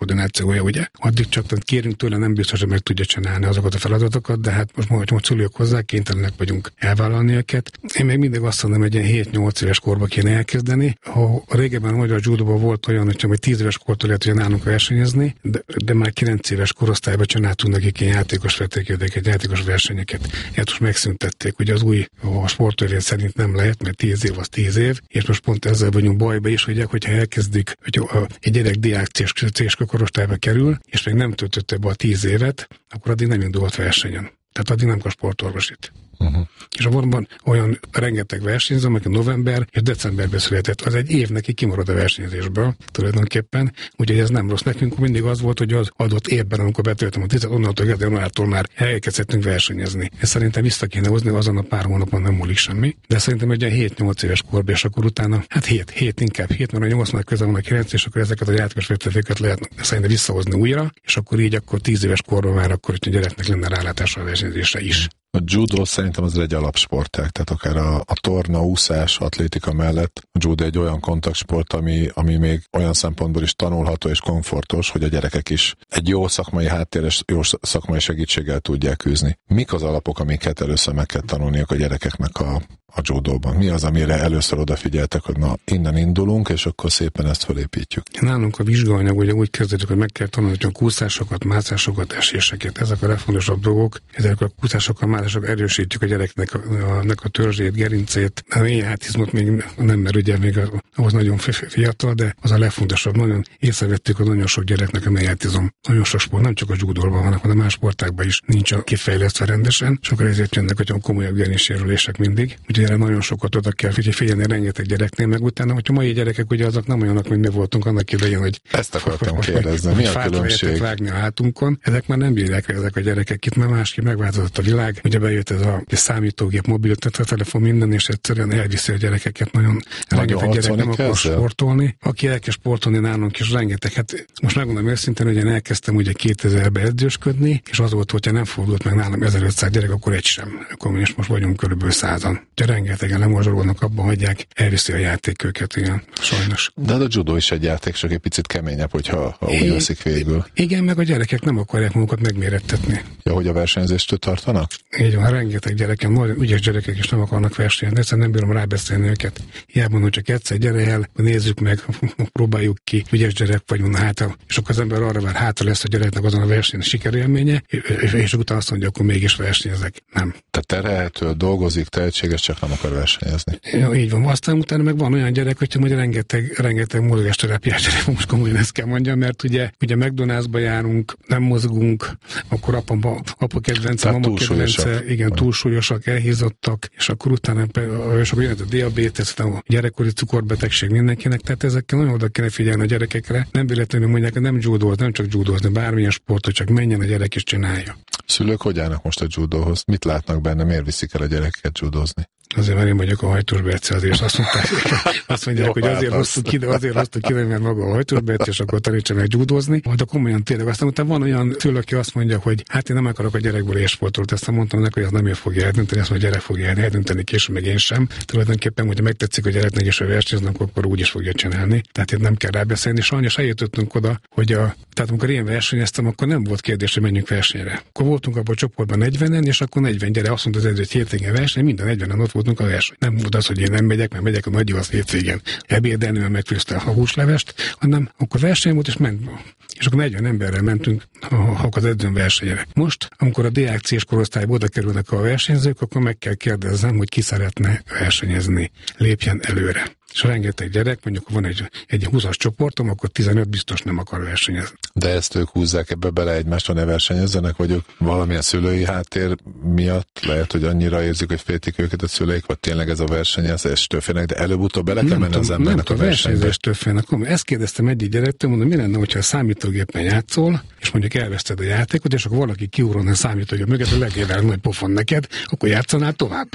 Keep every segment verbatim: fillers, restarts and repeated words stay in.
koordinációja, ugye? Addig csak kérünk tőle, nem biztos, hogy meg tudja csinálni azokat a feladatokat, de hát most most, most szülők hozzá, kénytelenek vagyunk elvállalni őket. Én még mindig azt mondom, hogy ilyen hét-nyolc éves korba kéne elkezdeni. Ha régebben a magyar judóban volt olyan, hogy csak tíz éves kortól lehet ugye nálunk versenyezni, de, de már kilenc éves korosztályban csináltunk nekik ilyen játékos vetélkedéseket, játékos versenyeket. Ezt most megszüntették. Ugye az új a sporttörvény szerint nem lehet, mert tíz év az tíz év, és most pont ezzel vagyunk bajba is, hogy hogyha elkezdik, hogy egy gyerek diák céska korosztályba kerül, és még nem töltötte be a tíz évet, akkor addig nem indult versenyen. Tehát addig nem kap sportorvosit. Uh-huh. És a vonban olyan rengeteg versenyző, amelyek november és decemberben született, az egy év neki kimarad a versenyzésből tulajdonképpen, úgyhogy ez nem rossz. Nekünk mindig az volt, hogy az adott évben, amikor betöltöm a tíz, onnantól januártól már elkezdhetünk versenyezni. Ezt szerintem vissza kéne hozni, azon a pár hónapon nem múlik semmi, de szerintem egy hét-nyolc éves korban, és akkor utána, hát hét, hét inkább hét, mert a nyolcnak közel van a kilenc, és akkor ezeket a játékos vetőket lehet szerintem visszahozni újra, és akkor így akkor tíz éves korban már akkor, hogy a gyereknek lenne rálátása a versenyzésre is. A judó szerintem az egy alapsportág, tehát akár a, a torna, úszás, atlétika mellett a judó egy olyan kontaktsport, ami, ami még olyan szempontból is tanulható és komfortos, hogy a gyerekek is egy jó szakmai háttér és jó szakmai segítséggel tudják űzni. Mik az alapok, amiket először meg kell tanulniuk a gyerekeknek a, a judóban? Mi az, amire először odafigyeltek, hogy na, innen indulunk, és akkor szépen ezt felépítjük? Nálunk a vizsgaanyag ugye úgy kezdődik, hogy meg kell tanulni a kúszásokat, mászásokat, eséseket. Ezek a legfontosabb dolgok. Ezek a kúszásokkal, mászások erősítjük a gyereknek a, a, a törzsét, gerincét. A mélyhátizmot még nem, mert ugye még ahhoz nagyon fiatal, de az a legfontosabb. Nagyon észrevettük, hogy nagyon sok gyereknek a mélyhátizom. Nagyon sok sport, nem csak a judóban vannak, hanem más sportákban is nincs a kifejlesztve rendesen. Sokkal ezért jönnek olyan komolyabb gerincssérülések mindig. Úgyhogy erre nagyon sokat oda kell figyelni rengeteg gyereknél, meg utána, hogyha mai gyerekek ugye azok nem olyanok, mint mi voltunk annak idején, hogy ezt akartam kérdezni. Mi a különbség? Vágni a hátunkon. Ezek már nem bírják ezek a gyerekek, itt már másképp megváltozott a világ. Ugye bejött ez a számítógép, mobil, tehát a telefon, minden, és egyszerűen elviszi a gyerekeket. Nagyon, nagyon rengeteg gyerek nem akar sportolni. Aki elkezd sportolni nálunk is rengeteg. Hát most megmondom őszintén, hogy én elkezdtem ugye kétezerben edzősködni, és az volt, hogyha nem fordult meg nálam ezerötszáz gyerek, akkor egy sem. Akkor mi is most vagyunk körülbelül százan. De rengetegen lemorzsolódnak, abban hagyják, elviszi a játék őket, igen, sajnos. De a judó is egy játék, csak egy picit keményebb, hogyha ha úgy veszik végül. Igen, meg a gyerekek nem akarják magukat megmérettetni. Ja, hogy a versenyzéstől tartanak? Így van, rengeteg gyerekem, nagyon ügyes gyerekek is nem akarnak versenyezni, egyszerűen nem bírom rábeszélni őket. Hiába, hogy csak egyszer gyere el, nézzük meg, próbáljuk ki, ügyes gyerek vagyunk hátra, és akkor az ember arra vár, hátra lesz a gyereknek azon a verseny sikerélménye, és utána azt mondja, akkor mégis versenyezek. Nem. Tehát terhelhető, dolgozik, tehetséges, csak nem akar versenyezni. Ja, így van. Aztán utána meg van olyan gyerek, hogyha mondja rengeteg, rengeteg mozgásterápiás gyerek, most komolyan ezt kell mondjam, mert ugye, ugye McDonald'sba járunk, nem mozgunk, akkor apa, apa kedvence, mama kedvence, igen, túlsúlyosak, elhízottak, és akkor utána és akkor jön a diabétesz, a gyerekkori cukorbetegség mindenkinek, tehát ezekkel nagyon oda kell figyelni a gyerekekre. Nem véletlenül mondják, nem judóz, nem csak judózni, bármilyen sportot, csak menjen a gyerek és csinálja. Szülők hogy állnak most a judóhoz? Mit látnak benne? Miért viszik el a gyerekeket judózni? Azért, mert én vagyok a hajtósberce, azért azt mondták, azt mondják, hogy azért hoztuk ki, azért hoztuk ki, mert maga a hajtósberce, és akkor tanítsa meg judózni. De komolyan tényleg. Aztán utána van olyan szülő, aki azt mondja, hogy hát én nem akarok a gyerekből élsportot. Aztán mondtam neki, hogy az nem ő fogja eldönteni, azt mondja, a gyerek fogja eldönteni később, meg én sem. Tulajdonképpen, hogyha megtetszik a gyereknek és ő versenyeznek, akkor úgy is fogja csinálni. Tehát itt nem kell rábeszélni. Sajnos eljutottunk oda, hogy a, tehát amikor én versenyeztem, akkor nem volt kérdés, hogy menjünk versenyre. Akkor voltunk abban a csoportban negyvenen, és akkor negyven gyere, azt mondta az edző, hogy hétvégén verseny, minden negyvenen ott voltunk a verseny. Nem volt az, hogy én nem megyek, mert megyek a nagy az hétvégén ebédelni, mert megfőzte a húslevest, hanem akkor verseny volt, és ment. És akkor negyven emberrel mentünk a, az edzőn versenyre. Most, amikor a diák C-s korosztályba oda kerülnek a versenyzők, akkor meg kell kérdezzem, hogy ki szeretne versenyezni. Lépjen előre. És rengeteg gyerek, mondjuk van egy, egy húszas csoportom, akkor tizenöt biztos nem akar versenyezni. De ezt ők húzzák ebbe bele egymást, ha ne versenyezzenek, vagy ők valamilyen szülői háttér miatt lehet, hogy annyira érzik, hogy féltik őket a szüleik, vagy tényleg ez a versenyezéstől félnek, de előbb-utóbb bele kell menni az embernek a versenyezéstől félnek. Ezt kérdeztem egyik gyerektől, mondom, mi lenne, hogyha a számítógépen játszol, és mondjuk elveszted a játékot, és akkor valaki kiúrolna a számítógép mögött, a legével nagy pofon neked, akkor játszanál tovább.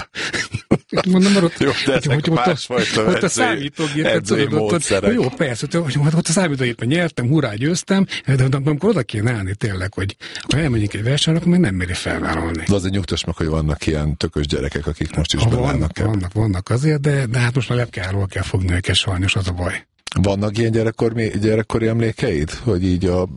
Mondom, mert ott, jó, de ezek hogy másfajta ott a számítógépet tudod, ott, jó, persze, hogy ott a számítógépen nyertem, hurrá, győztem, de amikor oda kéne állni tényleg, hogy ha elmenjünk egy versenyre, akkor még nem méri felvállalni. De azért nyugtass meg, hogy vannak ilyen tökös gyerekek, akik most is belállnak. Vannak, vannak, vannak azért, de, de hát most már lepkáról kell fogni őket, sajnos az a baj. Vannak ilyen gyerekkori, gyerekkori emlékeid, hogy így a